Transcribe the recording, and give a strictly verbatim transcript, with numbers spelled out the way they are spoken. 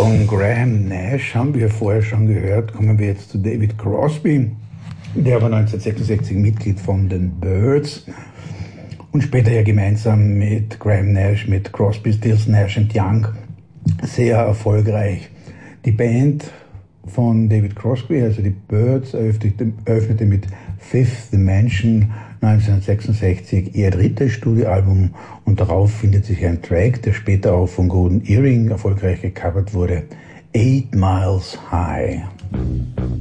Von Graham Nash haben wir vorher schon gehört. Kommen wir jetzt zu David Crosby. Der war neunzehnhundertsechsundsechzig Mitglied von den Byrds und später ja gemeinsam mit Graham Nash, mit Crosby, Stills, Nash and Young sehr erfolgreich. Die Band von David Crosby, also die Byrds, eröffnete, eröffnete mit Fifth Dimension neunzehnhundertsechsundsechzig ihr drittes Studioalbum und darauf findet sich ein Track, der später auch von Golden Earring erfolgreich gecovert wurde, Eight Miles High.